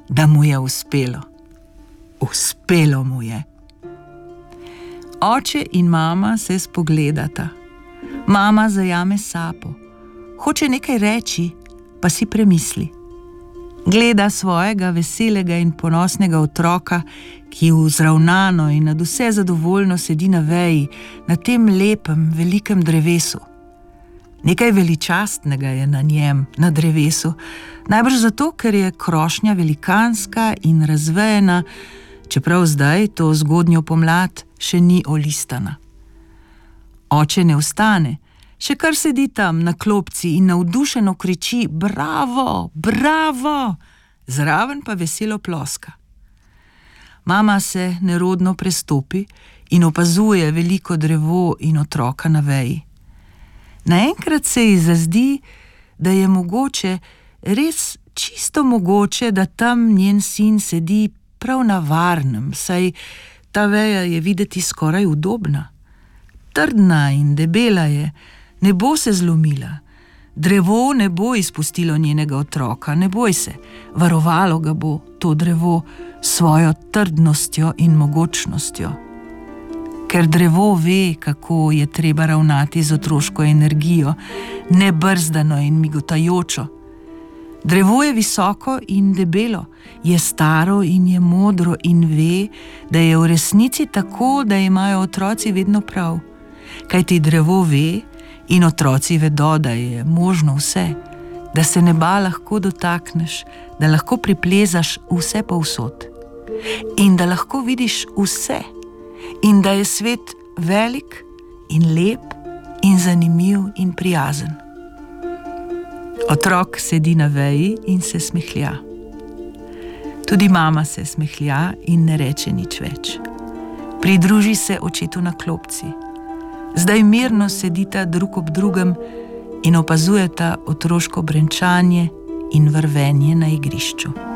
da mu je uspelo. Uspelo mu je. Oče in mama se spogledata. Mama zajame sapo. Hoče nekaj reči, pa si premisli. Gleda svojega veselega in ponosnega otroka, ki vzravnano in nadvse zadovoljno sedi na veji, na tem lepem, velikem drevesu. Nekaj veličastnega je na njem, na drevesu, najbrž zato, ker je krošnja velikanska in razvejena, čeprav zdaj, to zgodnjo pomlad, še ni olistana. Oče ne vstane, še kar sedi tam na klopci in navdušeno kriči: bravo, bravo, zraven pa veselo ploska. Mama se nerodno prestopi in opazuje veliko drevo in otroka na veji. Naenkrat se ji zazdi, da je mogoče, res čisto mogoče, da tam njen sin sedi prav na varnem, saj ta veja je videti skoraj udobna. Trdna in debela je, ne bo se zlomila. Drevo ne bo izpustilo njenega otroka, ne boj se, varovalo ga bo to drevo s svojo trdnostjo in mogočnostjo. Ker drevo ve, kako je treba ravnati z otroško energijo, nebrzdano in migotajočo. Drevo je visoko in debelo, je staro in je modro in ve, da je v resnici tako, da imajo otroci vedno prav. Kajti drevo ve in otroci vedo, da je možno vse, da se neba lahko dotakneš, da lahko priplezaš vse povsod in da lahko vidiš vse in da je svet velik in lep in zanimiv in prijazen. Otrok sedi na veji in se smehlja. Tudi mama se smehlja in ne reče nič več. Pridruži se očetu na klopci. Zdaj mirno sedita drug ob drugem in opazujeta otroško brenčanje in vrvenje na igrišču.